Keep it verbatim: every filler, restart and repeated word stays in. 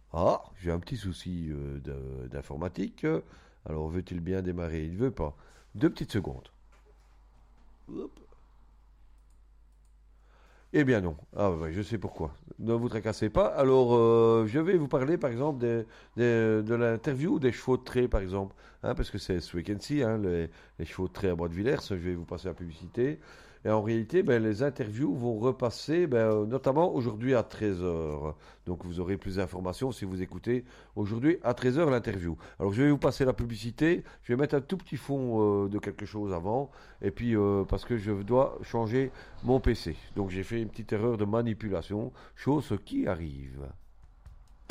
Ah, j'ai un petit souci euh, de- d'informatique. Alors, veut-il bien démarrer? Il ne veut pas. Deux petites secondes. Hop. Eh bien non. Ah ouais, je sais pourquoi. Ne vous tracassez pas. Alors, euh, je vais vous parler, par exemple, des- des- de l'interview des chevaux de trait, par exemple. Hein, parce que c'est ce week-end-ci, hein, les, les chevaux de trait à Bois-de-Villers. Je vais vous passer la publicité. Et en réalité, ben, les interviews vont repasser, ben, euh, notamment aujourd'hui à treize heures. Donc, vous aurez plus d'informations si vous écoutez aujourd'hui à treize heures l'interview. Alors, je vais vous passer la publicité. Je vais mettre un tout petit fond euh, de quelque chose avant. Et puis, euh, parce que je dois changer mon P C. Donc j'ai fait une petite erreur de manipulation, chose qui arrive.